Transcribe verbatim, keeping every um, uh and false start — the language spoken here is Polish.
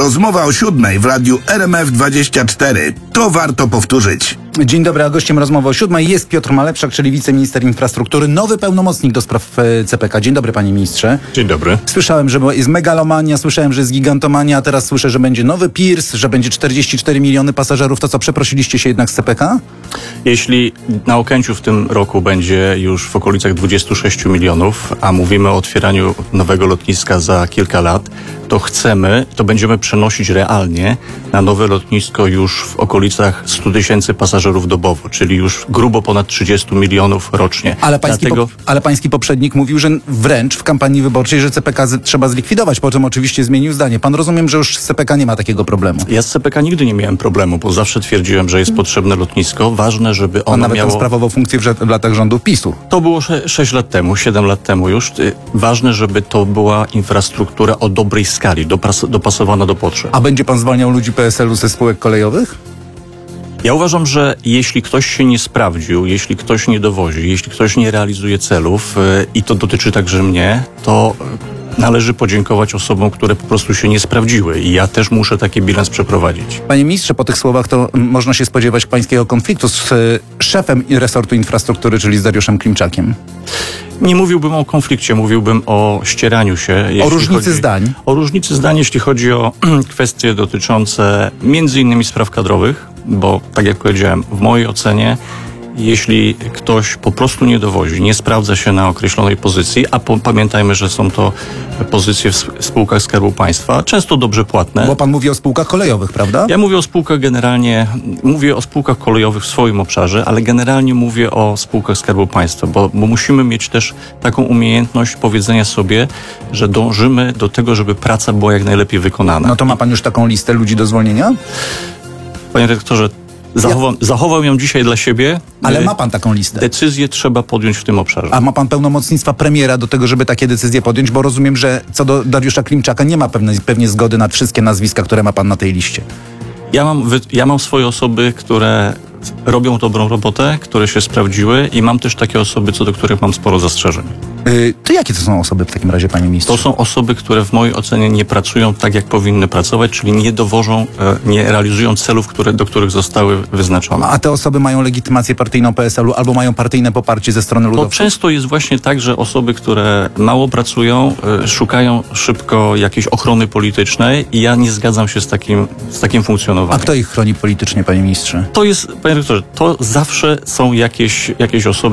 Rozmowa o siódmej w radiu R M F dwadzieścia cztery. To warto powtórzyć. Dzień dobry, a gościem rozmowy o siódmej jest Piotr Malepszak, czyli wiceminister infrastruktury, nowy pełnomocnik do spraw C P K. Dzień dobry, panie ministrze. Dzień dobry. Słyszałem, że jest megalomania, słyszałem, że jest gigantomania, a teraz słyszę, że będzie nowy Pierce, że będzie czterdzieści cztery miliony pasażerów. To co, przeprosiliście się jednak z C P K? Jeśli na Okęciu w tym roku będzie już w okolicach dwudziestu sześciu milionów, a mówimy o otwieraniu nowego lotniska za kilka lat, to chcemy, to będziemy przenosić realnie na nowe lotnisko już w okolicach stu tysięcy pasażerów dobowo, czyli już grubo ponad trzydziestu milionów rocznie. Ale pański, Dlatego... po, ale pański poprzednik mówił, że wręcz w kampanii wyborczej, że C P K z, trzeba zlikwidować, po czym oczywiście zmienił zdanie. Pan rozumiem, że już z C P K nie ma takiego problemu. Ja z C P K nigdy nie miałem problemu, bo zawsze twierdziłem, że jest potrzebne lotnisko. Ważne, żeby ono Pan nawet miało... tam sprawował funkcję w, w latach rządów PiSu. To było sze- sześć lat temu, siedem lat temu już. Ważne, żeby to była infrastruktura o dobrej skali, dopras- dopasowana do potrzeb. A będzie pan zwalniał ludzi P S L u ze spółek kolejowych? Ja uważam, że jeśli ktoś się nie sprawdził, jeśli ktoś nie dowozi, jeśli ktoś nie realizuje celów, yy, i to dotyczy także mnie, to należy podziękować osobom, które po prostu się nie sprawdziły. I ja też muszę taki bilans przeprowadzić. Panie ministrze, po tych słowach to m, można się spodziewać pańskiego konfliktu z y, szefem resortu infrastruktury, czyli z Dariuszem Klimczakiem. Nie mówiłbym o konflikcie, mówiłbym o ścieraniu się. O różnicy chodzi, zdań. O różnicy zdań, jeśli chodzi o kwestie dotyczące między innymi spraw kadrowych, bo tak jak powiedziałem, w mojej ocenie, jeśli ktoś po prostu nie dowozi, nie sprawdza się na określonej pozycji, a po, pamiętajmy, że są to pozycje w spółkach Skarbu Państwa, często dobrze płatne. Bo pan mówi o spółkach kolejowych, prawda? Ja mówię o spółkach generalnie, mówię o spółkach kolejowych w swoim obszarze, ale generalnie mówię o spółkach Skarbu Państwa, bo, bo musimy mieć też taką umiejętność powiedzenia sobie, że dążymy do tego, żeby praca była jak najlepiej wykonana. No to ma pan już taką listę ludzi do zwolnienia? Panie redaktorze, zachowam, ja... zachowam ją dzisiaj dla siebie. Ale ma pan taką listę. Decyzję trzeba podjąć w tym obszarze. A ma pan pełnomocnictwa premiera do tego, żeby takie decyzje podjąć? Bo rozumiem, że co do Dariusza Klimczaka nie ma pewnej, pewnie zgody na wszystkie nazwiska, które ma pan na tej liście. Ja mam, wy, ja mam swoje osoby, które robią dobrą robotę, które się sprawdziły i mam też takie osoby, co do których mam sporo zastrzeżeń. Yy, to jakie to są osoby w takim razie, panie ministrze? To są osoby, które w mojej ocenie nie pracują tak, jak powinny pracować, czyli nie dowożą, nie realizują celów, które, do których zostały wyznaczone. A te osoby mają legitymację partyjną P S L u albo mają partyjne poparcie ze strony To ludowców? często jest właśnie tak, że osoby, które mało pracują, szukają szybko jakiejś ochrony politycznej i ja nie zgadzam się z takim, z takim funkcjonowaniem. A kto ich chroni politycznie, panie ministrze? To jest, panie rektorze, to zawsze są jakieś, jakieś osoby,